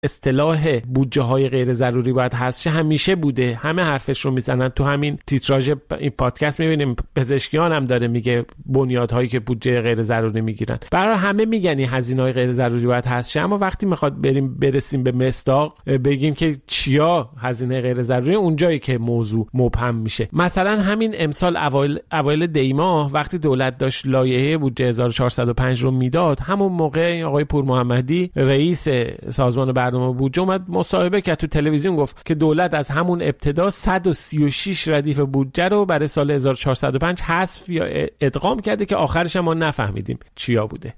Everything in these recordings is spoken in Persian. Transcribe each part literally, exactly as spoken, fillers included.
اصطلاح بودجه های غیر ضروری باید حذف شه همیشه بوده، همه حرفش رو میزنن. تو همین تیتراژ این پادکست میبینیم پزشکیان هم داره میگه بنیادهایی که بودجه غیر ضروری میگیرن، برای همه میگن این هزینه‌های غیر ضروری باید حذف شه. اما وقتی میخواد بریم برسیم به مصداق بگیم که چیا هزینه غیر ضروری، اونجایی که موضوع مبهم میشه. مثلا همین امسال اوایل اوایل دی ماه وقتی دولت داشت لایحه بودجه هزار و چهارصد و پنج رو میداد، همون موقع آقای پور محمدی رئیس سازمان برنامه بودجه اومد مصاحبه کرد تو تلویزیون، گفت که دولت از همون ابتدا صد و سی و شش ردیف بودجه رو برای سال هزار و چهارصد و پنج حذف یا ادغام کرده که آخرش ما نفهمیدیم چیا بوده.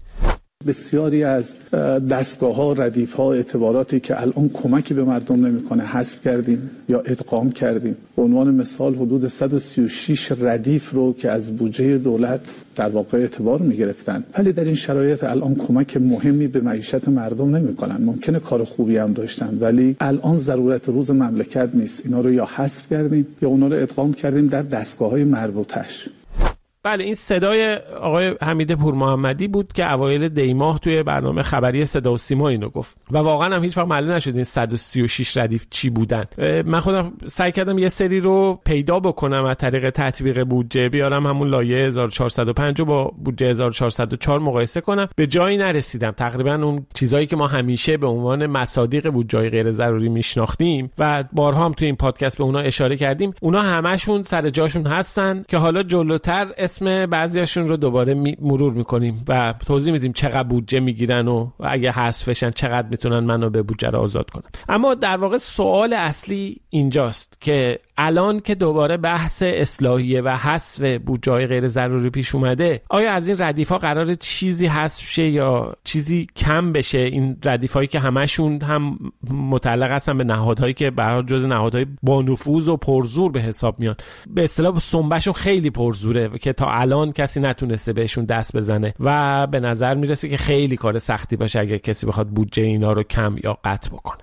بسیاری از دستگاه‌ها، ردیف‌ها، اعتباراتی که الان کمکی به مردم نمی‌کنه حذف کردیم یا ادغام کردیم. به عنوان مثال حدود صد و سی و شش ردیف رو که از بودجه دولت در واقع اعتبار می‌گرفتن، ولی در این شرایط الان کمک مهمی به معیشت مردم نمی‌کنن. ممکنه کار خوبی هم داشتن ولی الان ضرورت روز مملکت نیست. اینا رو یا حذف کردیم یا اونا رو ادغام کردیم در دستگاه‌های مربوطه‌اش. بله، این صدای آقای حمید پور محمدی بود که اوایل دی ماه توی برنامه خبری صدا و سیما اینو گفت و واقعا هم هیچ وقت معلوم نشد این صد و سی و شش ردیف چی بودن. من خودم سعی کردم یه سری رو پیدا بکنم از طریق تطبیق بودجه، بیارم همون لایحه هزار و چهارصد و پنج رو با بودجه هزار و چهارصد و چهار مقایسه کنم، به جایی نرسیدم. تقریبا اون چیزایی که ما همیشه به عنوان مصادیق بودجه غیر ضروری میشناختیم و بارها هم توی این پادکست به اونها اشاره کردیم، اونها همشون سر جاشون هستن که حالا جلوتر اسم بعضیاشون رو دوباره می مرور میکنیم و توضیح میدیم چقدر بودجه میگیرن و اگه حذفشن چقدر میتونن منو به بودجه رو آزاد کنن. اما در واقع سوال اصلی اینجاست که الان که دوباره بحث اصلاحیه و حذف بودجه‌های غیر ضروری پیش اومده، آیا از این ردیف‌ها قراره چیزی حذف شه یا چیزی کم بشه؟ این ردیف‌هایی که همشون هم متعلق هستن به نهادهایی که به هر حال جزء نهادهای با نفوذ و پرزور به حساب میان، به اصطلاح سنبهشون خیلی پرزوره که تا الان کسی نتونسته بهشون دست بزنه و به نظر میرسه که خیلی کار سختی باشه اگه کسی بخواد بودجه اینا رو کم یا قطع بکنه.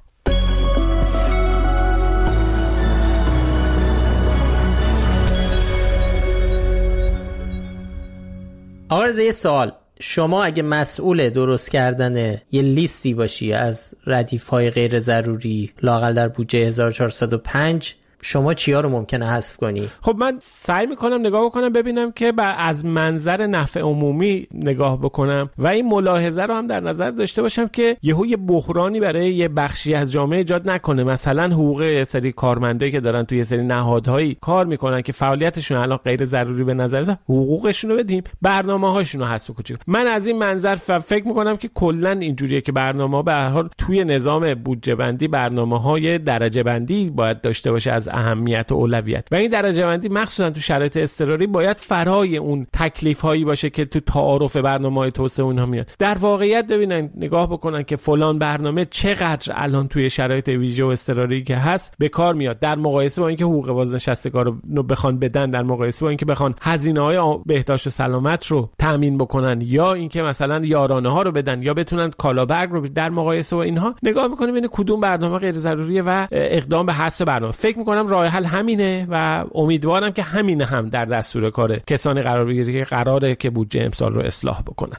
آقا رضا، یه سوال، شما اگه مسئول درست کردن یه لیستی باشی از ردیف‌های غیر ضروری لااقل در بودجه هزار و چهارصد و پنج، شما چیا رو ممکنه حذف کنی؟ خب من سعی میکنم نگاه بکنم ببینم که از منظر نفع عمومی نگاه بکنم و این ملاحظه رو هم در نظر داشته باشم که یهو یه بحرانی برای یه بخشی از جامعه ایجاد نکنه. مثلا حقوق یه سری کارمندایی که دارن توی یه سری نهادهایی کار میکنن که فعالیتشون الان غیر ضروری به نظر میاد، حقوقشون رو بدیم، برنامه‌هاشون رو حذف کنیم. من از این منظر فکر میکنم که کلا اینجوریه که برنامه‌ها به هر حال توی نظام بودجه بندی برنامه‌های درجه بندی باید داشته باشه از اهمیت و اولویت، و این درجه بندی مخصوصا تو شرایط اضطراری باید فرای اون تکلیف هایی باشه که تو تعارف برنامه‌های توسعه اونها میاد. در واقعیت ببینن، نگاه بکنن که فلان برنامه چقدر الان توی شرایط ویژه و اضطراری که هست به کار میاد، در مقایسه با اینکه حقوق بازنشستگان رو بخوان بدن، در مقایسه با اینکه بخوان هزینه‌های بهداشت و سلامت رو تامین بکنن، یا اینکه مثلا یارانه ها رو بدن یا بتونن کالابرگ رو، در مقایسه با اینها نگاه میکنیم ببینیم کدوم برنامه غیر ضروریه و اقدام به حذف برنامه. فکر میکنم راه حل همینه و امیدوارم که همینه هم در دستور کار کسانی قرار بگیره که قراره که بودجه امسال رو اصلاح بکنن.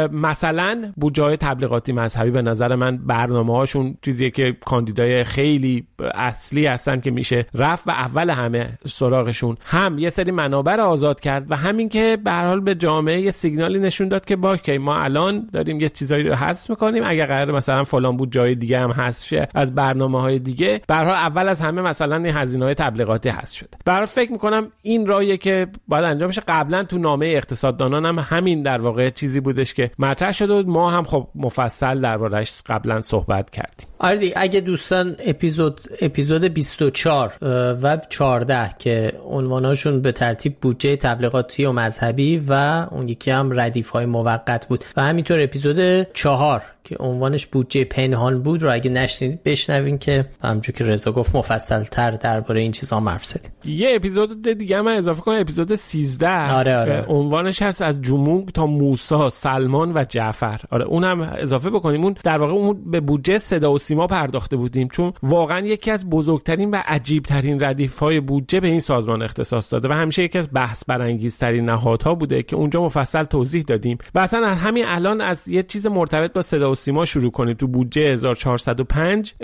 مثلا بودجه‌های تبلیغاتی مذهبی به نظر من برنامه‌هاشون چیزیه که کاندیدای خیلی اصلی هستن که میشه رفت و اول همه سراغشون هم یه سری منابع آزاد کرد و همین که به هر حال به جامعه یه سیگنالی نشون داد که با که ما الان داریم یه چیزایی رو حذف می‌کنیم، اگر قرار مثلا فلان بودجه‌های دیگه هم حذف شه از برنامه‌های دیگه، به هر حال اول از همه مثلا این هزینه‌های تبلیغاتی حذف شده. برای فکر میکنم این راهیه که باید انجام بشه. قبلا تو نامه اقتصاددانان هم همین در واقع چیزی بودش که مطرح شده و ما هم خب مفصل درباره‌اش قبلا صحبت کردیم. آره دیگه، اگه دوستان اپیزود اپیزود بیست و چهار و چهارده که عنواناشون به ترتیب بودجه تبلیغاتی و مذهبی و اون یکی هم ردیف‌های موقت بود و همینطور اپیزود چهار که عنوانش بودجه پنهان بود رو اگه نشنیدید بشنوین که همونجوری که رضا گفت مفصل تر در درباره این چیزا حرف زدیم. یه اپیزود دیگه من اضافه کنم، اپیزود سیزده. آره آره. عنوانش هست از جمونگ تا موسی، سلمان و جعفر. آره اونم اضافه بکنیم. اون در واقع اون به بودجه صدا و سیما پرداخته بودیم، چون واقعا یکی از بزرگترین و عجیب ترین ردیف‌های بودجه به این سازمان اختصاص داده و همیشه یکی از بحث برانگیزترین نهادها بوده که اونجا مفصل توضیح دادیم. و اصلا همین الان از یه چیز مرتبط با صدا و سیما شروع کنید. تو بودجه هزار و چهارصد و پنج